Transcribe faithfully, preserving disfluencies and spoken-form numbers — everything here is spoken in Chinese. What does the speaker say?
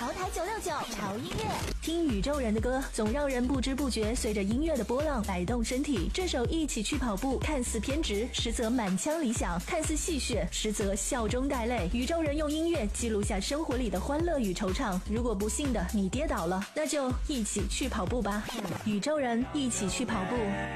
潮台九六九潮音乐， 听宇宙人的歌，总让人不知不觉随着音乐的波浪摆动身体。这首《一起去跑步》看似偏执，实则满腔理想；看似戏谑，实则笑中带泪。宇宙人用音乐记录下生活里的欢乐与惆怅。如果不幸的你跌倒了，那就一起去跑步吧。宇宙人一起去跑步。